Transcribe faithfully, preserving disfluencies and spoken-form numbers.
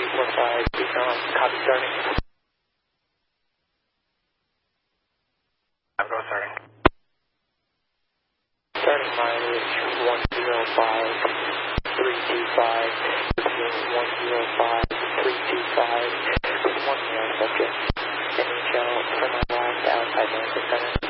three four five, um, copy starting. I'm go starting. Starting mileage one zero five three two five, one zero five three two five, with one male subject. N H L for my last outside medical center.